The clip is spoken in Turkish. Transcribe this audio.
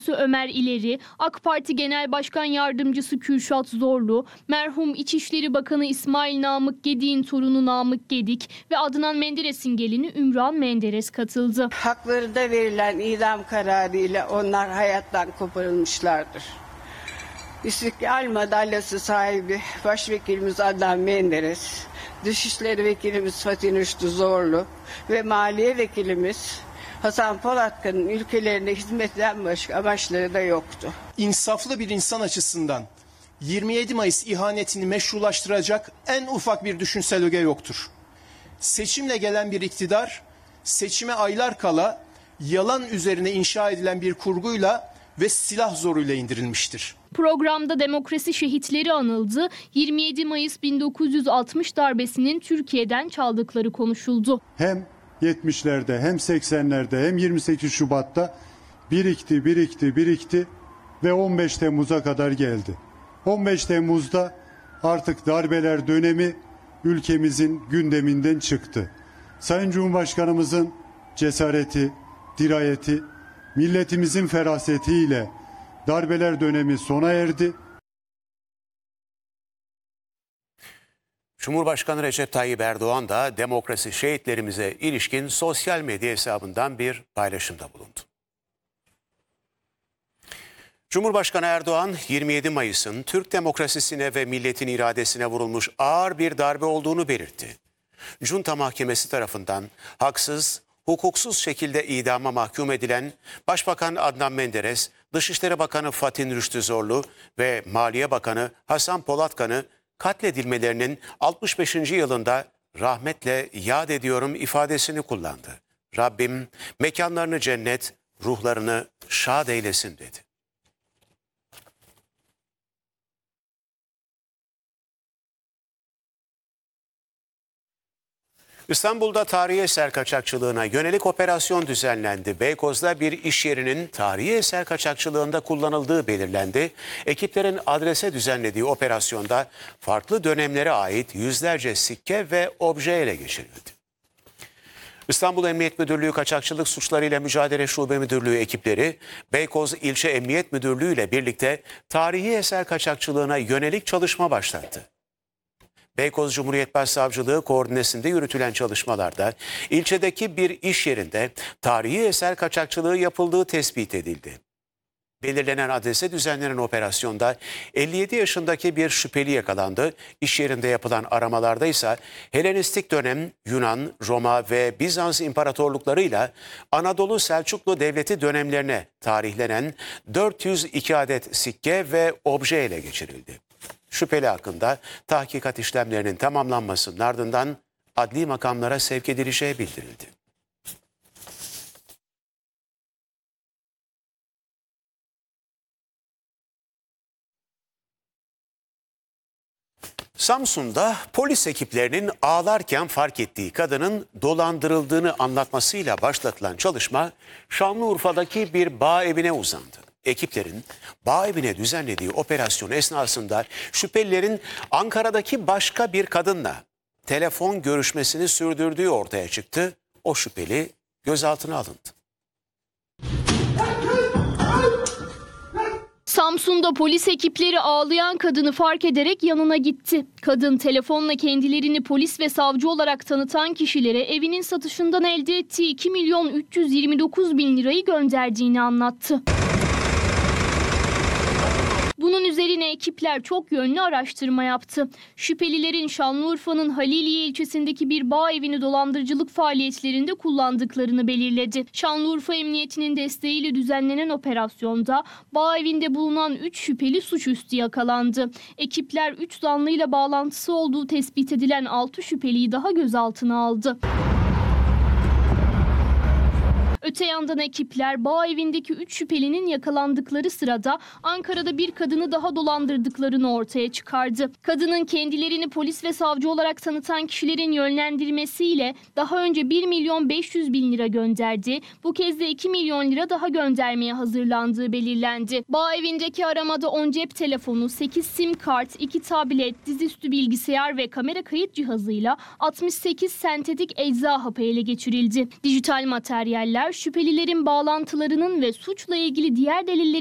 Ömer İleri, AK Parti Genel Başkan Yardımcısı Kürşat Zorlu, merhum İçişleri Bakanı İsmail Namık Gedik'in torunu Namık Gedik ve Adnan Menderes'in gelini Ümran Menderes katıldı. Haklarında verilen idam kararıyla onlar hayattan koparılmışlardır. İstiklal Madalyası sahibi Başvekilimiz Adnan Menderes, Dışişleri Vekilimiz Fatih Rüştü Zorlu ve Maliye Vekilimiz Hasan Polatkan'ın ülkelerine hizmetten başka amaçları da yoktu. İnsaflı bir insan açısından 27 Mayıs ihanetini meşrulaştıracak en ufak bir düşünsel öge yoktur. Seçimle gelen bir iktidar, seçime aylar kala yalan üzerine inşa edilen bir kurguyla ve silah zoruyla indirilmiştir. Programda demokrasi şehitleri anıldı. 27 Mayıs 1960 darbesinin Türkiye'den çaldıkları konuşuldu. Hem 70'lerde hem 80'lerde hem 28 Şubat'ta birikti ve 15 Temmuz'a kadar geldi. 15 Temmuz'da artık darbeler dönemi ülkemizin gündeminden çıktı. Sayın Cumhurbaşkanımızın cesareti, dirayeti, milletimizin ferasetiyle darbeler dönemi sona erdi. Cumhurbaşkanı Recep Tayyip Erdoğan da demokrasi şehitlerimize ilişkin sosyal medya hesabından bir paylaşımda bulundu. Cumhurbaşkanı Erdoğan, 27 Mayıs'ın Türk demokrasisine ve milletin iradesine vurulmuş ağır bir darbe olduğunu belirtti. Junta Mahkemesi tarafından haksız, hukuksuz şekilde idama mahkum edilen Başbakan Adnan Menderes, Dışişleri Bakanı Fatih Rüştü Zorlu ve Maliye Bakanı Hasan Polatkan'ı katledilmelerinin 65. yılında rahmetle yad ediyorum ifadesini kullandı. Rabbim mekanlarını cennet, ruhlarını şad eylesin dedi. İstanbul'da tarihi eser kaçakçılığına yönelik operasyon düzenlendi. Beykoz'da bir iş yerinin tarihi eser kaçakçılığında kullanıldığı belirlendi. Ekiplerin adrese düzenlediği operasyonda farklı dönemlere ait yüzlerce sikke ve obje ele geçirildi. İstanbul Emniyet Müdürlüğü Kaçakçılık Suçlarıyla Mücadele Şube Müdürlüğü ekipleri Beykoz İlçe Emniyet Müdürlüğü ile birlikte tarihi eser kaçakçılığına yönelik çalışma başlattı. Beykoz Cumhuriyet Başsavcılığı koordinesinde yürütülen çalışmalarda ilçedeki bir iş yerinde tarihi eser kaçakçılığı yapıldığı tespit edildi. Belirlenen adrese düzenlenen operasyonda 57 yaşındaki bir şüpheli yakalandı. İş yerinde yapılan aramalarda ise Helenistik dönem Yunan, Roma ve Bizans imparatorluklarıyla Anadolu Selçuklu Devleti dönemlerine tarihlenen 402 adet sikke ve obje ele geçirildi. Şüpheli hakkında tahkikat işlemlerinin tamamlanmasının ardından adli makamlara sevk edileceği bildirildi. Samsun'da polis ekiplerinin ağlarken fark ettiği kadının dolandırıldığını anlatmasıyla başlatılan çalışma Şanlıurfa'daki bir bağ evine uzandı. Ekiplerin bağ evine düzenlediği operasyon esnasında şüphelilerin Ankara'daki başka bir kadınla telefon görüşmesini sürdürdüğü ortaya çıktı. O şüpheli gözaltına alındı. Samsun'da polis ekipleri ağlayan kadını fark ederek yanına gitti. Kadın telefonla kendilerini polis ve savcı olarak tanıtan kişilere evinin satışından elde ettiği 2.329.000 lirayı gönderdiğini anlattı. Bunun üzerine ekipler çok yönlü araştırma yaptı. Şüphelilerin Şanlıurfa'nın Haliliye ilçesindeki bir bağ evini dolandırıcılık faaliyetlerinde kullandıklarını belirledi. Şanlıurfa Emniyeti'nin desteğiyle düzenlenen operasyonda bağ evinde bulunan 3 şüpheli suçüstü yakalandı. Ekipler 3 zanlıyla bağlantısı olduğu tespit edilen 6 şüpheliyi daha gözaltına aldı. Öte yandan ekipler bağ evindeki 3 şüphelinin yakalandıkları sırada Ankara'da bir kadını daha dolandırdıklarını ortaya çıkardı. Kadının kendilerini polis ve savcı olarak tanıtan kişilerin yönlendirmesiyle daha önce 1.500.000 lira gönderdi. Bu kez de 2 milyon lira daha göndermeye hazırlandığı belirlendi. Bağ evindeki aramada 10 cep telefonu, 8 sim kart, 2 tablet, dizüstü bilgisayar ve kamera kayıt cihazıyla 68 sentetik ecza hapı ele geçirildi. Dijital materyaller şüphelilerin bağlantılarının ve suçla ilgili diğer delillerin